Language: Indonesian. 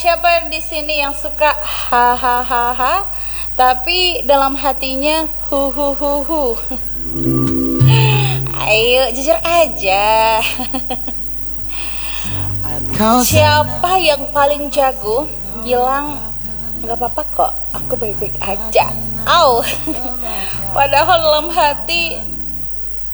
siapa di sini yang suka hahaha, tapi dalam hatinya hu hu hu hu? Ayo jujur aja. Siapa yang paling jago bilang nggak apa-apa kok, aku baik-baik aja. Padahal dalam hati